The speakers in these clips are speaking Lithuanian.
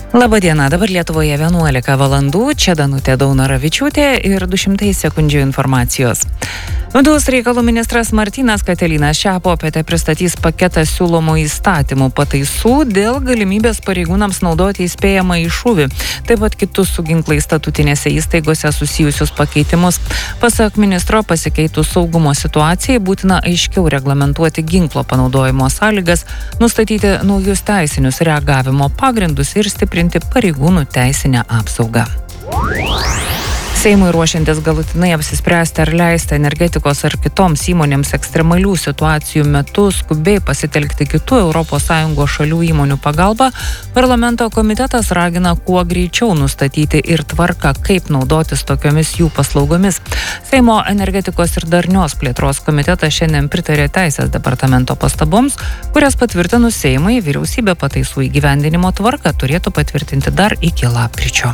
Labadiena, dabar Lietuvoje 11 valandų, čia Danutė Daunaravičiūtė ir 200 sekundžių informacijos. Vidaus reikalų ministras Martynas Katilinas šią popietę pristatys paketą siūlomų įstatymų pataisų dėl galimybės pareigūnams naudoti įspėjamąjį šūvį, taip pat kitus su ginklais statutinėse įstaigose susijusius pakeitimus. Pasak ministro, pasikeitus saugumo situacijai būtina aiškiau reglamentuoti ginklo panaudojimo sąlygas, nustatyti naujus teisinius reagavimo pagrindus ir stiprinti pareigūnų teisinę apsaugą. Seimui ruošiantis galutinai apsispręsti, ar leisti energetikos ar kitoms įmonėms ekstremalių situacijų metu skubiai pasitelkti kitų ES šalių įmonių pagalbą, parlamento komitetas ragina kuo greičiau nustatyti ir tvarką, kaip naudotis tokiomis jų paslaugomis. Seimo energetikos ir darnios plėtros komitetas šiandien pritarė Teisės departamento pastaboms, kurias patvirtinus Seimui, vyriausybė pataisų įgyvendinimo tvarką turėtų patvirtinti dar iki lapkričio.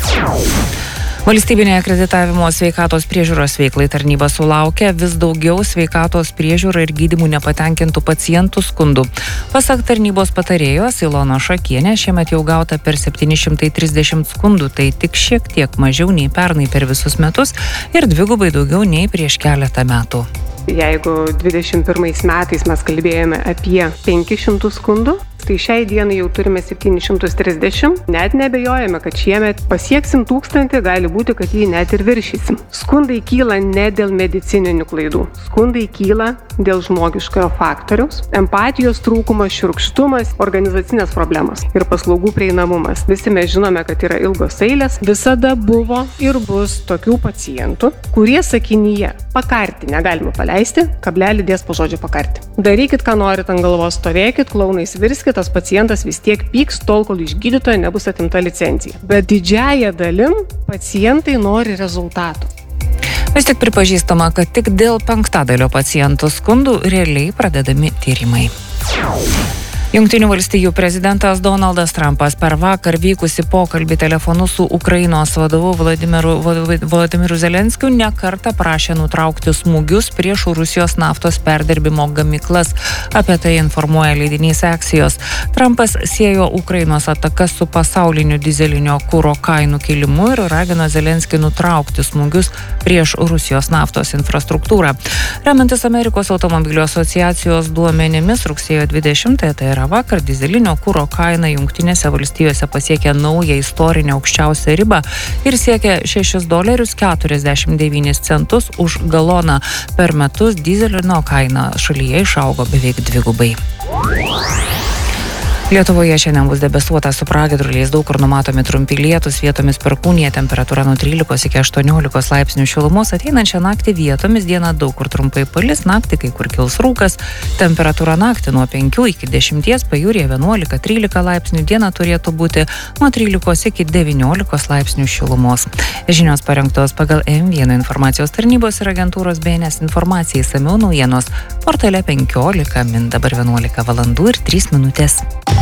Valstybinė akreditavimo sveikatos priežiūros veiklai tarnyba sulaukia vis daugiau sveikatos priežiūra ir gydymų nepatenkintų pacientų skundų. Pasak tarnybos patarėjos Ilonos Šakienės, šiemet jau gauta per 730 skundų, tai tik šiek tiek mažiau nei pernai per visus metus ir dvigubai daugiau nei prieš keletą metų. Jeigu 21 metais mes kalbėjome apie 500 skundų, tai šiai dienai jau turime 730. Net nebejojame, kad šiemet pasieksim 1000, gali būti, kad jį net ir viršysim. Skundai kyla ne dėl medicininių klaidų. Skundai kyla dėl žmogiškojo faktoriaus, empatijos trūkumas, šiurkštumas, organizacinės problemos ir paslaugų prieinamumas. Visi mes žinome, kad yra ilgos eilės. Visada buvo ir bus tokių pacientų, kurie sakinyje pakarti negalima paleisti, kablelį dės po žodžio pakarti. Darykit, ką norit ant galvos, stovėkit, klounais virskit, tas pacientas vis tiek pyks tol, kol iš gydytojo nebus atimta licencija. Bet didžiąja dalim pacientai nori rezultatų. Vis tik pripažįstama, kad tik dėl 5% pacientų skundų realiai pradedami tyrimai. Jungtinių valstijų prezidentas Donaldas Trumpas per vakar vykusi pokalbį telefonu su Ukrainos vadovu Volodymyru Zelenskiu nekartą prašė nutraukti smūgius prieš Rusijos naftos perdirbimo gamyklas. Apie tai informuoja leidinys Axios. Trumpas siejo Ukrainos atakas su pasauliniu dizelinio kuro kainų kilimu ir ragino Zelenskį nutraukti smūgius prieš Rusijos naftos infrastruktūrą. Remiantis Amerikos automobilių asociacijos duomenimis, rugsėjo 20-ąją, tai yra vakar, dizelinio kuro kaina Jungtinėse valstijose pasiekė naują istorinę aukščiausią ribą ir siekė $6.49 už galoną. Per metus dizelino kaina šalyje išaugo beveik dvigubai. Lietuvoje šiandien bus debesuota su pragiedruliais, daug kur numatomi trumpi lietūs, vietomis perkūnija, temperatūra nuo 13 iki 18 laipsnių šilumos, ateinančią naktį vietomis dieną daug kur trumpai palis, naktį kai kur kils rūkas, temperatūra naktį nuo 5 iki 10, pajūryje 11-13 laipsnių, dieną turėtų būti nuo 13 iki 19 laipsnių šilumos. Žinios parengtos pagal M1 informacijos tarnybos ir agentūros BNS informacijai, išsamiau naujienos portale 15 min, dabar 11 valandų ir 3 minutės.